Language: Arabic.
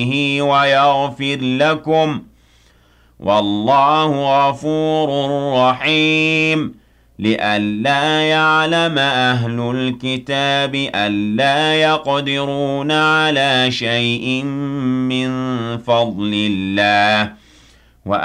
ويغفر لكم والله غفور رحيم لئلا يعلم أهل الكتاب ألا يقدرون على شيء من فضل الله